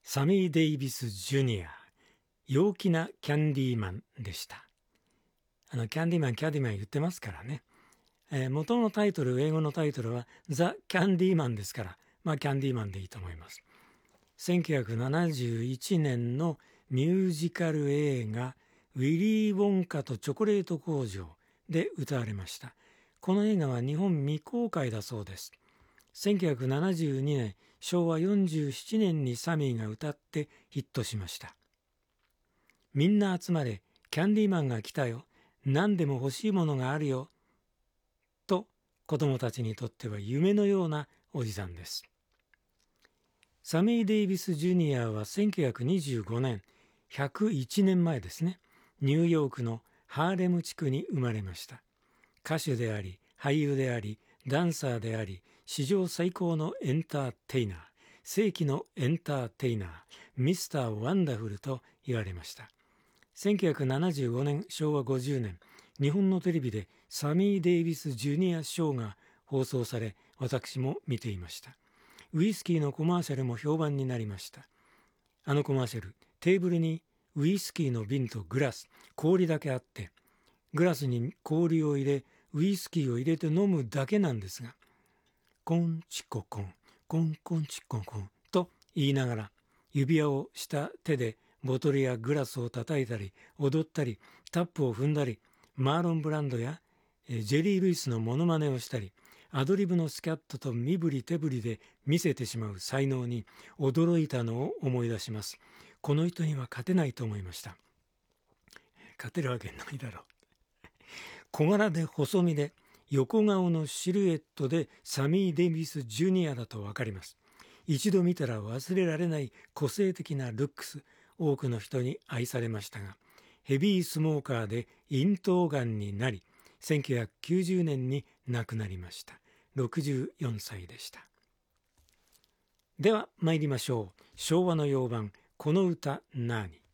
サミー・デイビス・ジュニア、陽気なキャンディーマンでした。キャンディーマン言ってますからね。元のタイトル、英語のタイトルはザ・キャンディーマンですから、キャンディーマンでいいと思います。1971年のミュージカル映画ウィリー・ウォンカとチョコレート工場で歌われました。この映画は日本未公開だそうです。1972年、昭和47年にサミーが歌ってヒットしました。みんな集まれ、キャンディーマンが来たよ。何でも欲しいものがあるよ。と子供たちにとっては夢のようなおじさんです。サミー・デイビス・ジュニアは1925年、101年前ですね、ニューヨークのハーレム地区に生まれました。歌手であり、俳優であり、ダンサーであり、史上最高のエンターテイナー、世紀のエンターテイナー、ミスター・ワンダフルと言われました。1975年、昭和50年、日本のテレビでサミー・デイビス・ジュニアショーが放送され、私も見ていました。ウイスキーのコマーシャルも評判になりました。あのコマーシャル、テーブルにウイスキーの瓶とグラス、氷だけあって、グラスに氷を入れ、ウイスキーを入れて飲むだけなんですが、コンチココン、コンコンチココンと言いながら、指輪をした手でボトルやグラスを叩いたり、踊ったり、タップを踏んだり、マーロン・ブランドやジェリー・ルイスのモノマネをしたり、アドリブのスキャットと身振り手振りで見せてしまう才能に驚いたのを思い出します。この人には勝てないと思いました。勝てるわけないだろう。小柄で細身で横顔のシルエットでサミー・デイビス・ジュニアだとわかります。一度見たら忘れられない個性的なルックス、多くの人に愛されましたが、ヘビースモーカーで咽頭がんになり、1990年に亡くなりました。64歳でした。では参りましょう。昭和の洋版、この歌なに。